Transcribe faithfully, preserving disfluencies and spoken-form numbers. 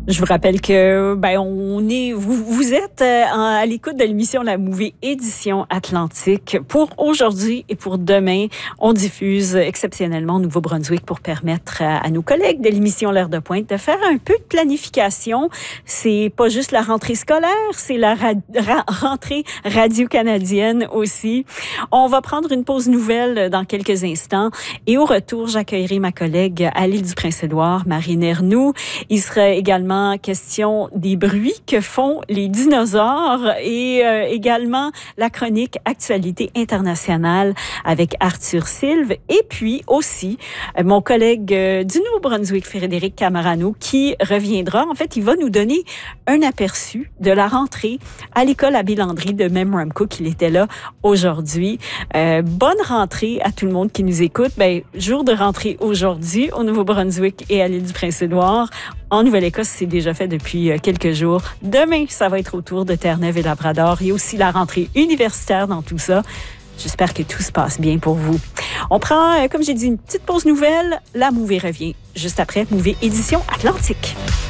Je vous rappelle que ben on est vous vous êtes à l'écoute de l'émission La Mouvée édition Atlantique. Pour aujourd'hui et pour demain, on diffuse exceptionnellement au Nouveau-Brunswick pour permettre à, à nos collègues de l'émission L'Heure de Pointe de faire un peu de planification. C'est pas juste la rentrée scolaire, c'est la ra- ra- rentrée radio-canadienne aussi. On va prendre une pause nouvelle dans quelques instants et au retour, j'accueillerai ma collègue à l'île du Prince-Édouard, Marine Ernoult. Il sera également question des bruits que font les dinosaures et euh, également la chronique Actualité internationale avec Arthur Sylve et puis aussi euh, mon collègue euh, du Nouveau-Brunswick, Frédéric Camarano, qui reviendra. En fait, il va nous donner un aperçu de la rentrée à l'école Abbé Landry de Memramcook. Il était là aujourd'hui. Euh, bonne rentrée à tout le monde qui nous écoute. Ben, jour de rentrée aujourd'hui au Nouveau-Brunswick et à l'île du Prince-Édouard. En Nouvelle-Écosse, c'est déjà fait depuis quelques jours. Demain, ça va être au tour de Terre-Neuve et Labrador. Il y a aussi la rentrée universitaire dans tout ça. J'espère que tout se passe bien pour vous. On prend, comme j'ai dit, une petite pause nouvelle. La Mouvée revient juste après Mouvée édition Atlantique.